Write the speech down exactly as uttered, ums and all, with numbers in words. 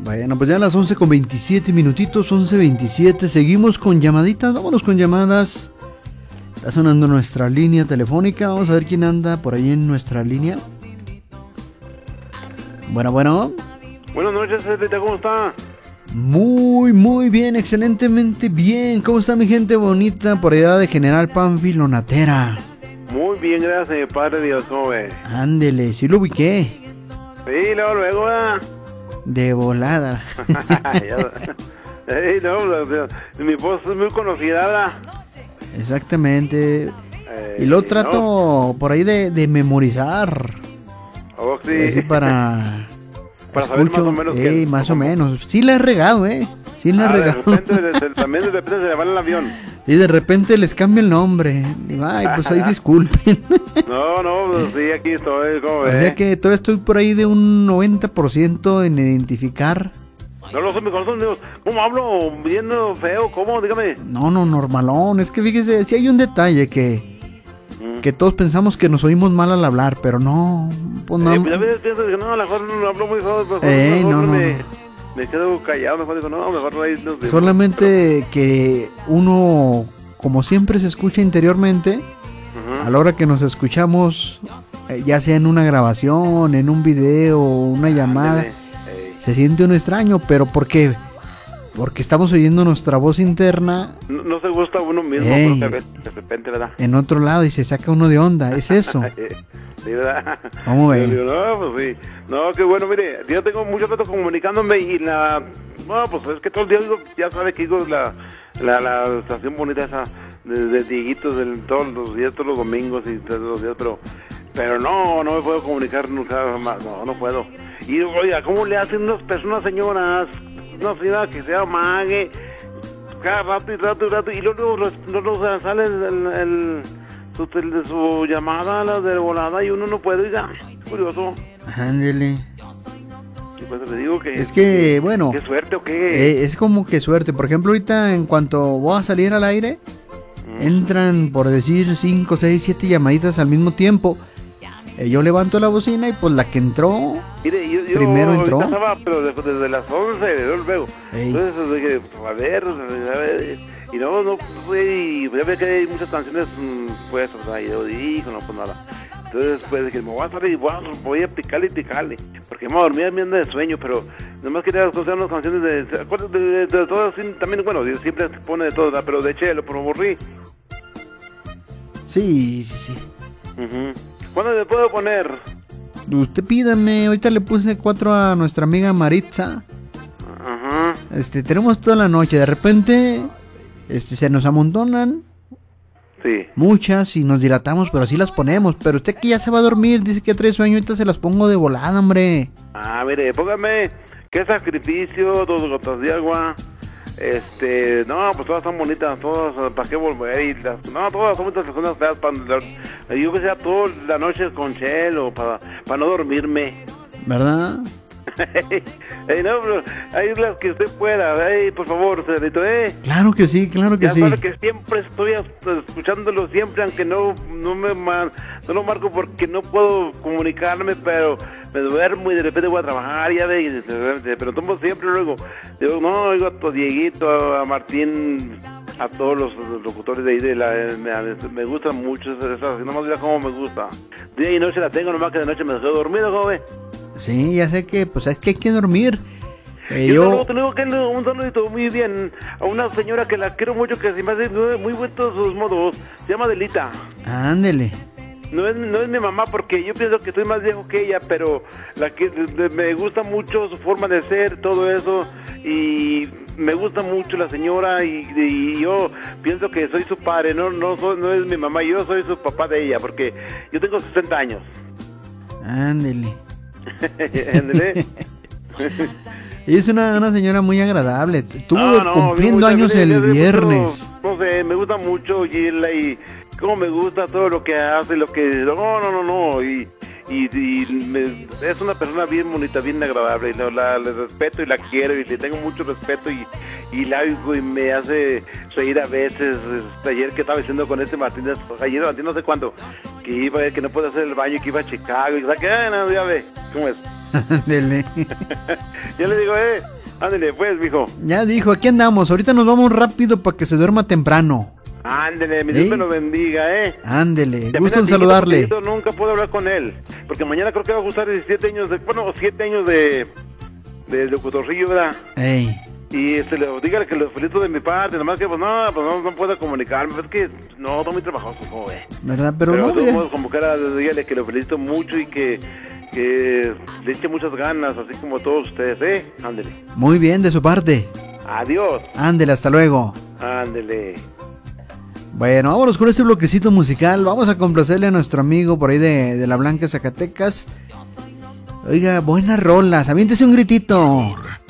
Bueno, pues ya a las once con veintisiete minutitos, once veintisiete. Seguimos con llamaditas, vámonos con llamadas. Está sonando nuestra línea telefónica. Vamos a ver quién anda por ahí en nuestra línea. Bueno, bueno. Buenas noches, Celita, ¿cómo está? Muy, muy bien, excelentemente bien. ¿Cómo está mi gente bonita por allá de General Pánfilo Natera? Muy bien, gracias, Padre Dios, ¿cómo ve? Ándele, sí lo ubiqué. Sí, luego, luego, ¿verdad? De volada. Ey, no, mi voz es muy conocida, ¿verdad? Exactamente. Eh, y lo trato no. por ahí de, de memorizar. Oh, sí. Así para... para saber escucho, más o menos. ey, que, más como, o menos. Sí la he regado, ¿eh? Sí la he ah, regado. De repente, de, de, también de repente se le va el avión. Y de repente les cambia el nombre. Digo, ay, pues ahí disculpen. No, no, pues sí, aquí estoy, ¿cómo O ve? sea que todavía estoy por ahí de un noventa por ciento en identificar. No lo sé, mi corazón, Dios. ¿Cómo hablo? ¿Viendo feo? ¿Cómo? Dígame. No, no, normalón. Es que fíjese, si hay un detalle que... Mm. Que todos pensamos que nos oímos mal al hablar, pero no. Pues no. Eh, pues a veces pienso que no, a lo mejor no hablo muy feo, mejor, Eh, mejor no, no, me, no. me quedo callado, mejor digo, no, mejor no hay... No, no, Solamente que uno, como siempre se escucha interiormente, uh-huh. a la hora que nos escuchamos, eh, ya sea en una grabación, en un video, una llamada, Ándale, ey. se siente uno extraño, pero ¿por qué? Porque estamos oyendo nuestra voz interna No, no se gusta uno mismo, Ey. porque de repente, ¿verdad? en otro lado y se saca uno de onda, es eso. Sí, ¿verdad? ¿Cómo ve? Yo digo, no, pues sí. No, qué bueno, mire, yo tengo mucho rato comunicándome y la... No, pues es que todo el día digo, ya sabe que digo la, la, la estación bonita esa de, de Dieguitos del, todos los días, todos los domingos y todos los días, pero... Pero no, no me puedo comunicar nunca más, no, no puedo. Y oiga, ¿cómo le hacen unas personas, señoras? Una señora que se amague cada rato y rato y rato y luego no nos sale el, el, el su, el, su llamada, la de volada, y uno no puede, ya, curioso. Ándele. Y pues le digo que... Es que, bueno, ¿qué suerte o qué? eh, es como que suerte. Por ejemplo, ahorita en cuanto voy a salir al aire, Mm. entran, por decir, cinco, seis, siete llamaditas al mismo tiempo. Eh, yo levanto la bocina y pues la que entró, Mire, yo, yo primero entró. ahorita estaba, pero desde, desde las once, de luego. Ey. Entonces dije, pues, a ver, a ver, y no, no, pues, y ya ve que hay muchas canciones, pues, o sea, y yo digo, no, pues nada. Entonces, pues, dije, me voy a salir y voy a, voy a picarle y picarle, porque me voy a dormir, me anda de sueño, pero nomás quería escuchar unas canciones de, ¿se acuerdan de, de, de todas? También, bueno, siempre se pone de todo, ¿verdad? Pero de Chelo, por aburrí. Sí, sí, sí. Uh-huh. ¿Cuándo le puedo poner? Usted pídame, ahorita le puse cuatro a nuestra amiga Maritza. Ajá. Este, tenemos toda la noche, de repente, este, se nos amontonan Sí. muchas y nos dilatamos, pero sí las ponemos. Pero usted que ya se va a dormir, dice que trae sueño, ahorita se las pongo de volada, hombre. Ah, mire, póngame, qué sacrificio, dos gotas de agua. Este, no, pues todas son bonitas, todas, ¿para qué volver? Y las, no, todas son bonitas, las feas, para, yo que sea toda la noche con Chelo, para, para no dormirme. ¿Verdad? Ey, no, pero hay las que usted pueda, ey, por favor, señorito, eh. Claro que sí, claro que Ya sí. sabe que siempre estoy escuchándolo, siempre, aunque no, no me mar, no lo marco porque no puedo comunicarme, pero me duermo y de repente voy a trabajar, ya ve, pero tomo siempre luego, digo, no, oigo a Dieguito, a Martín, a todos los locutores de ahí, de la, me, me gusta mucho esa, esa, no más mira cómo me gusta. Día y noche la tengo, nomás que de noche me quedo dormido, ¿cómo ve? Sí, ya sé que, pues es que hay que dormir. Eh, yo yo... tengo que un saludito muy bien a una señora que la quiero mucho, que se me hace muy buenos sus modos, se llama Delita. Ándele. No es, no es mi mamá porque yo pienso que estoy más viejo que ella, pero la que me gusta mucho su forma de ser, todo eso, y me gusta mucho la señora y, y yo pienso que soy su padre, no no soy, no es mi mamá, yo soy su papá de ella, porque yo tengo sesenta años. Ándele. Ándele. Y es una, una señora muy agradable. Estuvo no, no, cumpliendo años bien, el bien, viernes. Mucho, no sé, me gusta mucho Gila y cómo me gusta todo lo que hace, lo que... No, no, no, no. Y, y, y me, es una persona bien bonita, bien agradable. Y la, la, la respeto y la quiero y le tengo mucho respeto y, y la oigo y me hace reír a veces. Este, ayer que estaba diciendo con este Martínez, ayer Martín no sé cuándo, que iba, que no puede hacer el baño, que iba a Chicago. Y o sea, que, ah, no, ya ve, ¿cómo es? Ándele. Ya le digo, eh, ándele pues, mijo. Ya dijo, aquí andamos. Ahorita nos vamos rápido para que se duerma temprano. Ándele, mi Dios me lo bendiga, eh. Ándele, Te gusto en mira, saludarle. Dieguito, nunca puedo hablar con él, porque mañana creo que va a gustar diecisiete años, de, bueno, siete años de, de locutorrillo, ¿verdad? Ey. Y este, le, dígale que lo felicito de mi parte, nomás que pues no, pues no, no puedo comunicarme, es que no, estoy muy trabajoso, como ve. ¿Verdad? Pero, Pero no, de todos mira. modos, como que era, dígale que lo felicito mucho y que, que le eche muchas ganas, así como todos ustedes, ¿eh? Ándele. Muy bien, de su parte. Adiós. Ándele, hasta luego. Ándele. Bueno, vámonos con este bloquecito musical. Vamos a complacerle a nuestro amigo por ahí de, de La Blanca, Zacatecas. Oiga, buenas rolas. Aviéntese un gritito.